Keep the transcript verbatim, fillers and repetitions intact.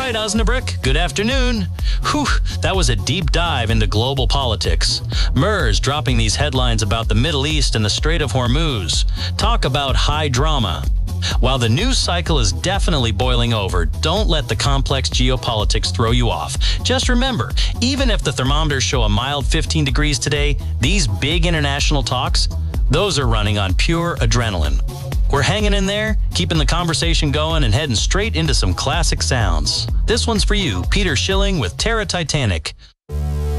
right, Osnabrück, good afternoon. Whew, that was a deep dive into global politics. Mers dropping these headlines about the Middle East and the Strait of Hormuz. Talk about high drama. While the news cycle is definitely boiling over, don't let the complex geopolitics throw you off. Just remember, even if the thermometers show a mild fifteen degrees today, these big international talks, those are running on pure adrenaline. We're hanging in there, keeping the conversation going and heading straight into some classic sounds. This one's for you, Peter Schilling with Terra Titanic.